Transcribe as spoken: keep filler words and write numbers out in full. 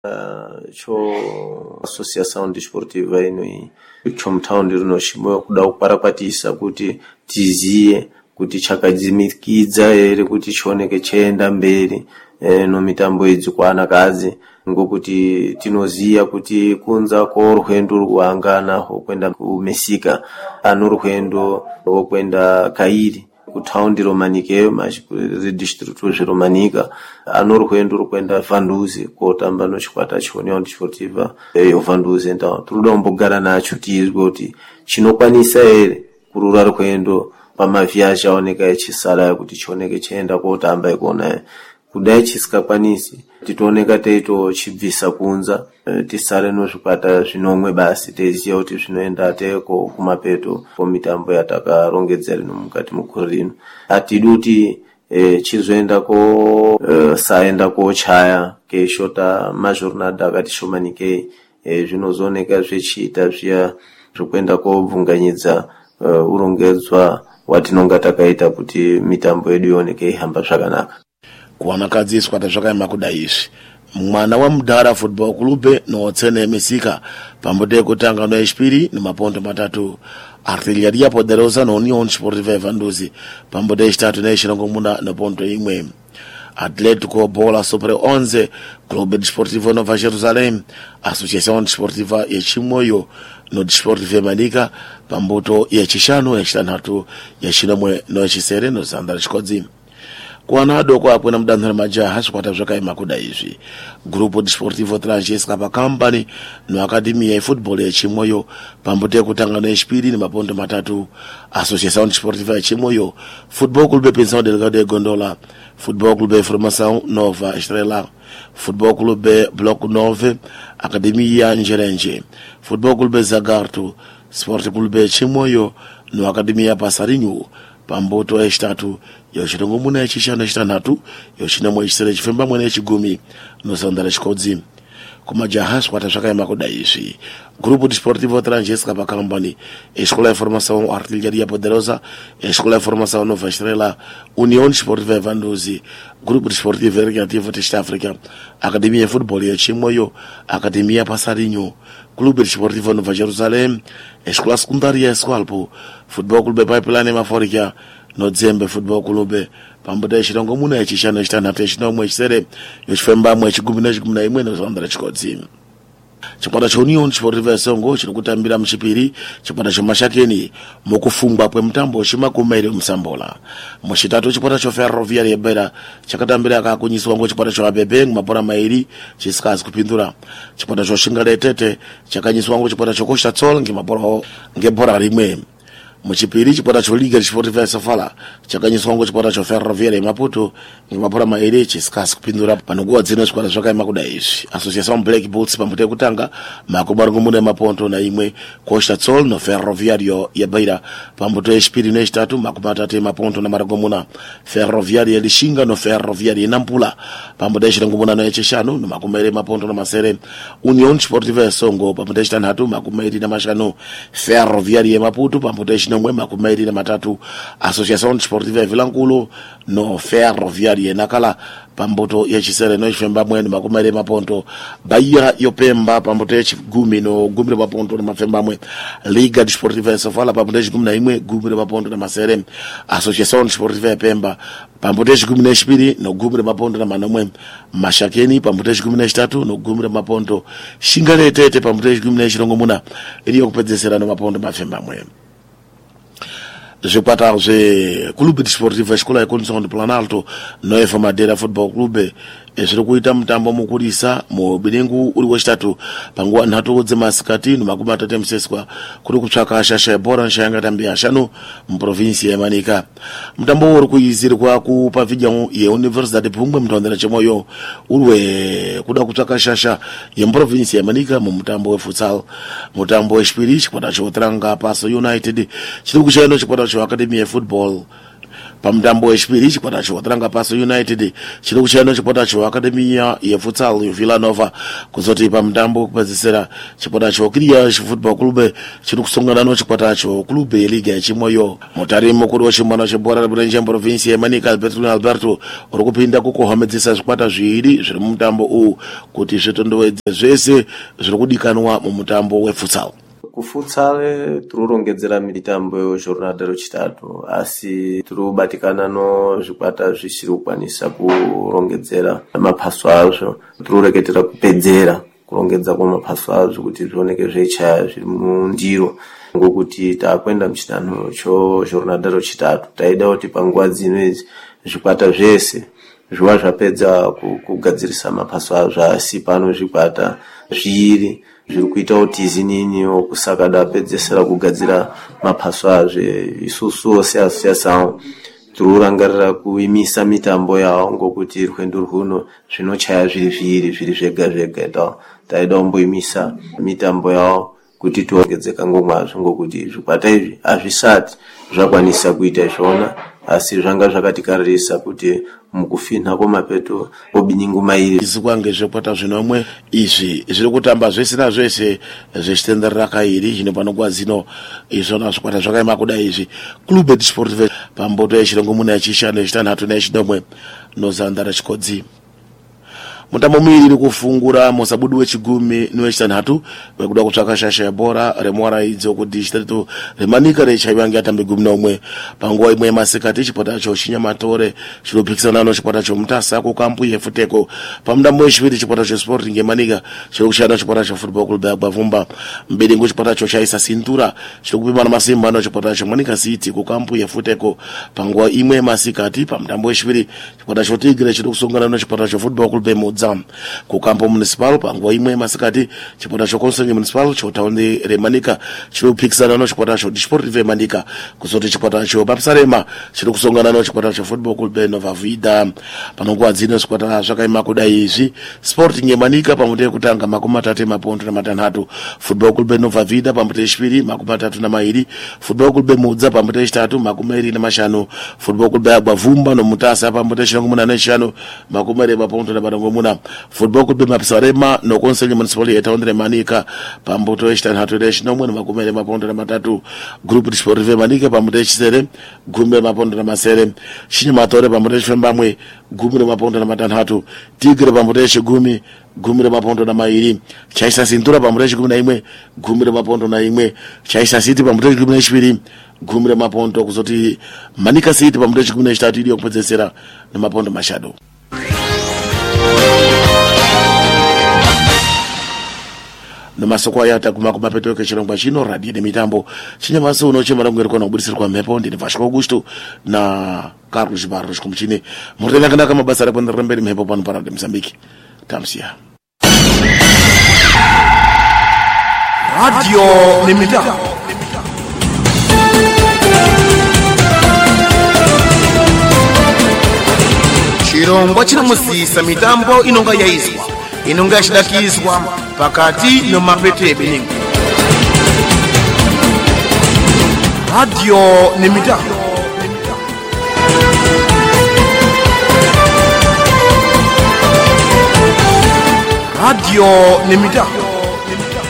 uh, cho associação desportiva ino chomtaundi rino chimwe kuda kuparakwatisa kuti tiziye kuti chakadzimikidza ere kuti chioneke chenda mberi e, no mitambo idzi kwanakazi ngokuti tinoziya kuti kunza ko ruhendo rwangana okwenda kumesika ano ruhendo okwenda kairi kutaundi romanike mas distrito romanika ano ruhendo rwenda vanduzi kotamba no chikwata chone on sportiva yo vanduzi ndo turuda mbogara nacho tizwe kuti chinokwanisa ere kurura ruhendo pamaviaja aoneka echisala kuti chioneke chenda kotamba ikona kudai chisikakwanisi titooneka teito chibvisa kunza e, tisare no zvikwata zvinomwe basi teiziya kuti zvinoenda teko kumapeto komitambo yatakarongedzera no mukati mukurino atiduti e, chizoenda ko e, saenda ko chaya ke shota majornada akati shomanike e, zvinozooneka zvichiita zviya zvokwenda ko bvunganyidza e, urongedzwa watinonga takaita kuti mitambo yedu ioneke ihamba zvakanaka. Kuwanakadzi skwata zvakaema kudaishi mwana wa Mudhara Football Club notsene misika pambode kutanga no echipiri nemapondo matatu Artilleria Poderosa no Union Sportiva Vanduzi pambode echitatu nechilongo muna nopondo imwe Atletico Bola Super onze Clube Desportivo Nova Jerusalém Associação Desportiva yechimoyo no Desportivo Manika pamboto yechishanu yechitanhatu yechinomwe no echisere no Sandra Chikodzi Kuanado kwa kwena mdanhara majaha chikwata zvakaema kudaizvi Grupo Desportivo Transesca pa company no Academia ya Football yechimoyo pambote kutanga no echipiri nemapondo matatu Associação Desportiva yechimoyo Football Clube Pensão Delgado de Gondola Football Clube Formação Nova Estrela Football Clube Bloco nove Academia Ngerenje Football Clube Zagarto Sport Clube yechimoyo no Academia Passarinho pamboto echitatu yochitongo muna echishanu echitanhatu yochinamwe echisere chifemba mwene echigumi no Sandra Chikodzi kumajaha skwata zvakaema kudaizvi Grupo Desportivo Transesca pa company Escola de Formação Artilleria Poderosa Escola de Formação Nova Estrela União Sportiva Vanduzi Grupo Desportivo Recreativo Teste África Academia de Futebol yechimoyo Academia Passarinho Clube Desportivo Nova Jerusalém Escola Secundária Esqualpo Futebol Clube Pipeline Maforica no Dzembe Football Club pamboda echilongo muna echishanu echitanhatu echinomwe echisere yochifemba mwe echigumi nechigumi na imwe no Sandra Chikodzi chikwata cha Union Sportiva Songo chiri kutambira muchipiri chikwata cha Mashakeni mukufungwa kwemutambo chimakumaire musambola muchitatu chikwata cha Ferroviaria Beira chakatambira akakunyiswa ngo chikwata cha Abebe mapora mairi chisikazi kupindura chikwata cha Shingale Tete chakanyiswa ngo chikwata cha Costa Sol ngemapora ngebora rimwe muchipiri chikwata cha Liga Desportiva Sofala chakanyiswa ngo chikwata cha Ferroviaria Maputo ngemapora mairi chisikazi kupindura panokuwa dzino chikwata zvakaema kudaizvi Associação Black Bulls pambote kutanga makomarongo mune maponto na imwe Costa Sol no Ferroviario ya Beira pambote echipiri nechitatu makomatatu maponto na marongo muna Ferroviaria Lishinga no Ferroviaria Nampula pambote echilongo muna no echishanu no makomaire maponto na masere Union Sportiva Songo pambote echitanhatu makomaire na mashanu Ferroviaria Maputo pambote echinombwe makomaire na matatu Associação Desportiva Vilanculo no Ferroviaria Nakala pamboto yechisere no chifemba mwene makomaire maponto Bahia yopemba pamboto echigumi no gumi maponto na mafemba mwe Liga Desportiva Sofala pamboto echigumi na imwe gumi maponto na masere Associação Desportiva Pemba pamboto echigumi na echipiri no gumi maponto na manomwe Mashakeni pamboto echigumi na echitatu no gumi maponto Shingale Tete pamboto echigumi na echilongo muna iliyo kupedzesera no maponto mafemba mwe Zikwata ze Clube Desportivo Escola ya Condição de Planalto no Efa Madeira Football Club eziri kuita mutambo mukurisa mu bilingu uri wechitatu panguwa nhatu dzemasikati no makumi atatu mseswa kuri kutsvaka shasha bora nshanga tambi ashanu mu province ya Manika mutambo uri kuizirwa ku pavilion ya Universidade Pungwe mtondera chemoyo urwe kuda kutsvaka shasha ya province ya Manika mu mutambo wa futsal mutambo wechipiri chikwata chotranga Paso United chiri kuchayino chikwata cha Academy ya Football pamtambo wechipiri chikwata chotaranga Paso United chiri kuchayana chikwata cho Academia yefutsal Villanova kuzoti pamtambo kupedzisira chikwata cho Kiriya Football Club chiri kusongana no chikwata cho Club Liga yechimoyo. Mutari mukuru wechimwana chebhora reburenje province yeManika Alberto Alberto uri kupinda kukohomedzesa zvikwata zviri zviri mumutambo uyu kuti zvitondowedze zvese zviri kudikanwa mumutambo wefutsal. Kufutsal turongedzera mitambo yejornada rechitatu asi turubatikana no zvikwata zvisiri kukwanisa kurongedzera maphaso azvo turureketera kupedzera kurongedza kwamaphaso azvo kuti zvioneke zvechaya zviri mundiro ngokuti takwenda muchidanho chejornada rechitatu taida kuti panguva dzino zvikwata zvese zviwa zvapedza kugadzirisa maphaso azvo asi pano zvikwata zviri zviri kuita kuti izinini kusaka dapedzesera kugadzira maphaso azvo isusu seasociação tururangarira kuimisa mitambo yawo ngokuti rwendo rwuno zvinochaya zviri zviri zviri zvega zvega taida kumboimisa mitambo yawo kuti tiongedzeka ngomwazvo ngokuti zvikwata izvi hazvisati zvakwanisa kuita izvona asi zvanga zvakatikararisa kuti mukufinha kwamapeto obinyingu mairi izikwange zvekwata zvinomwe izvi zviri kutamba zvese na zvese zvechitenderera kairi zvino panogwa zino izvona zvikwata zvakaema kudai izvi Clube Desportivo pamboto yechirungu muna yechishanu yechitanhatu nechidomwe nozandara chikodzi. Mutambo muiri kufungura musabudu wechigumi newechitanhatu wekuda kutsvaka shasha yebhora remwara idzo kuti chitatu reManika rechaiva ngeatambe gumi nomwe panguva imwe yemasikati chikwata cho Chinyamatore chinopikisana nochikwata choMutasa kukampu yefuteko. Pamutambo wechipiri chikwata cheSporting yeManika chiri kushanda chikwata cheFootball Club yaBvavumba. Mbedingu chikwata cho chaisa Sintura chiri kupimana masimba nochikwata cheManika City kukampu yefuteko panguva imwe yemasikati. Pamutambo wechipiri chikwata choTigre chiri kusongana nochikwata cheFootball Club yeMudza kukampo municipal panguva imwe masikati chikwata chokonsenye municipal chotaundi reManika chiri kupikisana nochikwata cho Desportivo yeManika kuzoti chikwata cho Papsarema chiri kusongana nochikwata cho Football Club Nova Vida. Panonguva dzino zvikwata zvakaema kudai izvi Sporting yeManika pamuto yekutanga makumi matatu mapondo namatanhatu, Football Club Nova Vida pamuto yechipiri makumi matatu namairi, Football Club Mudza pamuto yechitatu makumi mairi namashanu, Football Club yaBvavumba noMutasa pamuto yechirongomuna nechishanu makumi mairi mapondo namarongomuna, Football Club Mapsarema no Konsenye Municipal yetaundi reManika pambuto yechitanhatu nechinomwe makumi mairi mapondo namatatu, Group Desportivo yeManika pamuto yechisere gumi mapondo namasere, Chinyamatore pamuto yechifembamwe gumi mapondo namatanhatu, Tigre pamuto yechigumi gumi mapondo namairi, Chaisa Sintura pamuto yechigumi naimwe gumi mapondo naimwe, Chaisa City pamuto yechigumi nechipiri gumi mapondo kuzoti Manika City pamuto yechigumi nechitatu iri yokupedzesera nemapondo mashadu. Namasoko ayata kuma kumapeto kechirongwa chino radio nemitambo chinyamaso uno chemarongero kona kuburisirwa mhepo ndine Vasco Augusto na Carlos Barros kumchine murtenda kana kama basa rapo ndiremberi mhepo pano para de Mozambique tamsia radio nemitambo chirongwa chinomusisa mitambo inonga yaizwa inonga yachidakizwa pakati nomapeto ebeningu radio nemitambo radio nemitambo